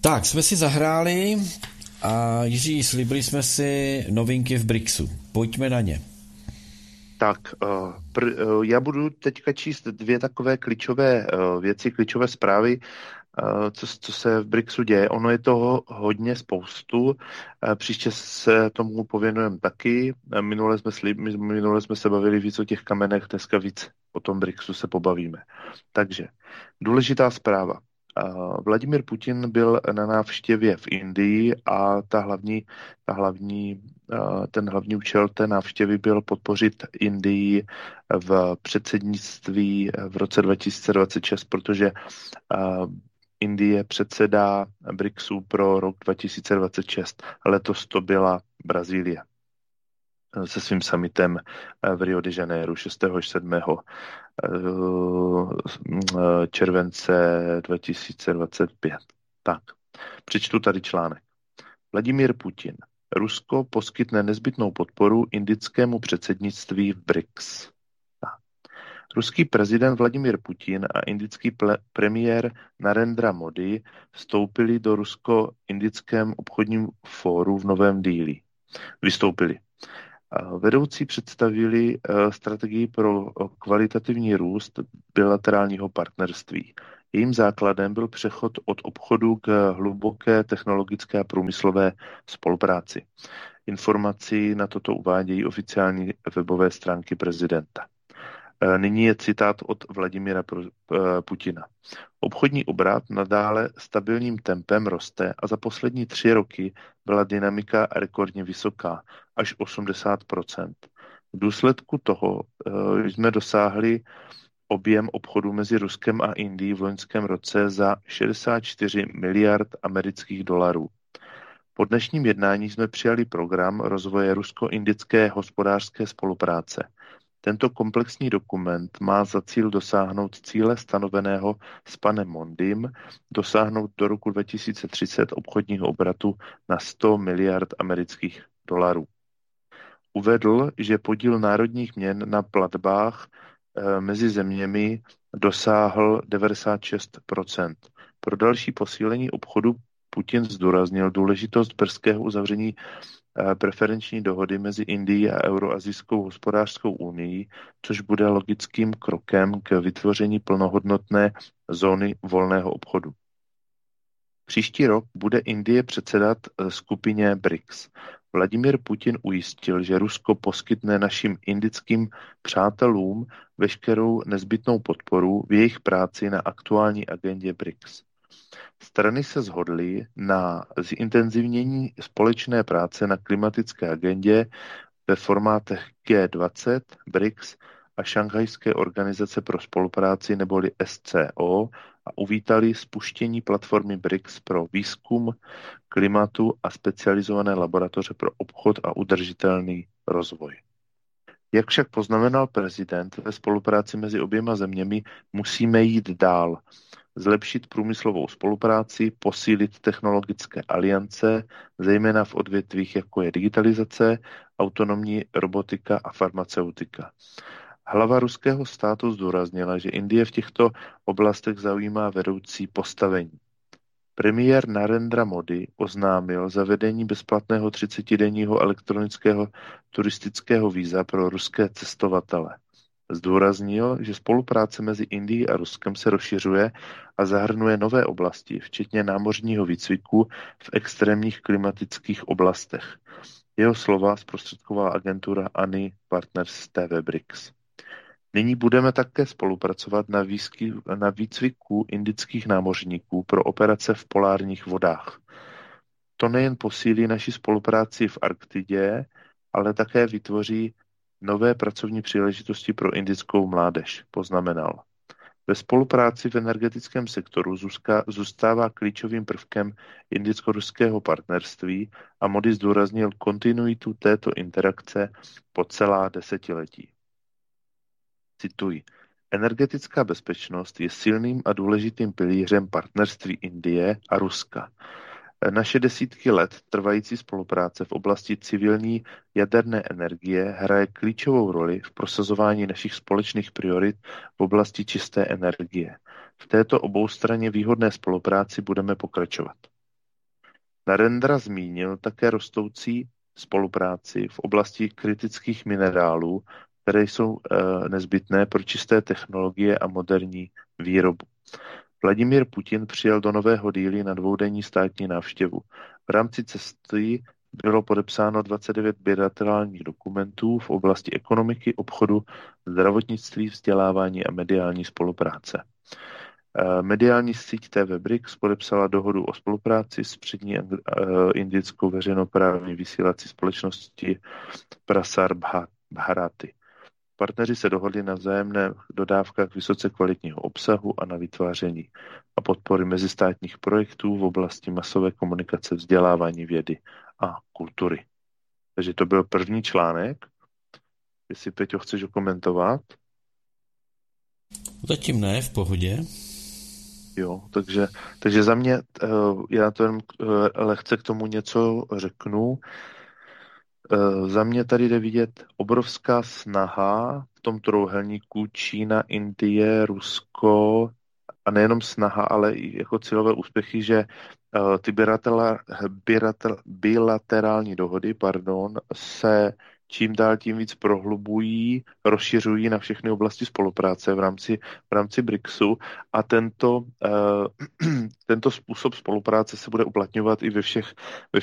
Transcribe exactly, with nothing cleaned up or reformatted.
Tak, jsme si zahráli a Jiří, slíbili jsme si novinky v BRICSu. Pojďme na ně. Tak, pr- já budu teďka číst dvě takové klíčové věci, klíčové zprávy, co, co se v BRICSu děje. Ono je toho hodně spoustu. Příště se tomu pověnujeme taky. Minule jsme, slib, minule jsme se bavili víc o těch kamenech, dneska víc o tom BRICSu se pobavíme. Takže, důležitá zpráva. Vladimír Putin byl na návštěvě v Indii a ta hlavní, ta hlavní, ten hlavní účel té návštěvy byl podpořit Indii v předsednictví v roce dva tisíce dvacet šest, protože Indie předsedá BRICSu pro rok dva tisíce dvacet šest. Letos to byla Brazílie se svým summitem v Rio de Janeiro šestého až sedmého července dva tisíce dvacet pět. Tak, přečtu tady článek. Vladimír Putin. Rusko poskytne nezbytnou podporu indickému předsednictví v BRICS. Tak. Ruský prezident Vladimír Putin a indický ple- premiér Narendra Modi vstoupili do rusko-indickém obchodním fóru v Novém Dillí. Vystoupili. Vedoucí představili strategii pro kvalitativní růst bilaterálního partnerství. Jejím základem byl přechod od obchodu k hluboké technologické a průmyslové spolupráci. Informaci na toto uvádějí oficiální webové stránky prezidenta. Nyní je citát od Vladimíra Putina. Obchodní obrat nadále stabilním tempem roste a za poslední tři roky byla dynamika rekordně vysoká, až osmdesát procent. V důsledku toho jsme dosáhli objem obchodu mezi Ruskem a Indií v loňském roce za šedesát čtyři miliard amerických dolarů. Po dnešním jednání jsme přijali program rozvoje rusko-indické hospodářské spolupráce. Tento komplexní dokument má za cíl dosáhnout cíle stanoveného s panem Mondim, dosáhnout do roku dva tisíce třicet obchodního obratu na sto miliard amerických dolarů. Uvedl, že podíl národních měn na platbách e, mezi zeměmi dosáhl devadesát šest procent. Pro další posílení obchodu Putin zdůraznil důležitost brzkého uzavření preferenční dohody mezi Indií a Euroazijskou hospodářskou unií, což bude logickým krokem k vytvoření plnohodnotné zóny volného obchodu. Příští rok bude Indie předsedat skupině BRICS. Vladimír Putin ujistil, že Rusko poskytne našim indickým přátelům veškerou nezbytnou podporu v jejich práci na aktuální agendě BRICS. Strany se shodly na zintenzivnění společné práce na klimatické agendě ve formátech G dvacet, BRICS a Šanghajské organizace pro spolupráci neboli S C O a uvítali spuštění platformy BRICS pro výzkum klimatu a specializované laboratoře pro obchod a udržitelný rozvoj. Jak však poznamenal prezident, ve spolupráci mezi oběma zeměmi musíme jít dál, zlepšit průmyslovou spolupráci, posílit technologické aliance, zejména v odvětvích jako je digitalizace, autonomní robotika a farmaceutika. Hlava ruského státu zdůraznila, že Indie v těchto oblastech zaujímá vedoucí postavení. Premiér Narendra Modi oznámil zavedení bezplatného třicetidenního elektronického turistického víza pro ruské cestovatele. Zdůraznil, že spolupráce mezi Indií a Ruskem se rozšiřuje a zahrnuje nové oblasti, včetně námořního výcviku v extrémních klimatických oblastech. Jeho slova zprostředkovala agentura A N I Partners T V BRICS. Nyní budeme také spolupracovat na, výzky, na výcviku indických námořníků pro operace v polárních vodách. To nejen posílí naši spolupráci v Arktidě, ale také vytvoří nové pracovní příležitosti pro indickou mládež, poznamenal. Ve spolupráci v energetickém sektoru zůstává klíčovým prvkem indicko-ruského partnerství a Modi zdůraznil kontinuitu této interakce po celá desetiletí. Cituji. Energetická bezpečnost je silným a důležitým pilířem partnerství Indie a Ruska. Naše desítky let trvající spolupráce v oblasti civilní jaderné energie hraje klíčovou roli v prosazování našich společných priorit v oblasti čisté energie. V této oboustranně výhodné spolupráci budeme pokračovat. Narendra zmínil také rostoucí spolupráci v oblasti kritických minerálů, které jsou e, nezbytné pro čisté technologie a moderní výrobu. Vladimír Putin přijel do Nového Dillí na dvoudenní státní návštěvu. V rámci cesty bylo podepsáno dvacet devět bilaterálních dokumentů v oblasti ekonomiky, obchodu, zdravotnictví, vzdělávání a mediální spolupráce. Mediální síť T V BRICS podepsala dohodu o spolupráci s přední indickou veřejnoprávní vysílací společnosti Prasar Bharati. Partneři se dohodli na vzájemné dodávkách vysoce kvalitního obsahu a na vytváření a podpory mezistátních projektů v oblasti masové komunikace, vzdělávání, vědy a kultury. Takže to byl první článek. Jestli, Peťo, chceš ho komentovat? Zatím ne, v pohodě. Jo, takže, takže za mě, já to jen lehce k tomu něco řeknu. Za mě tady jde vidět obrovská snaha v tom trojúhelníku Čína, Indie, Rusko a nejenom snaha, ale i jako cílové úspěchy, že ty bilaterální dohody, pardon, se čím dál tím víc prohlubují, rozšiřují na všechny oblasti spolupráce v rámci, v rámci BRICSu a tento, uh, tento způsob spolupráce se bude uplatňovat i ve všech, ve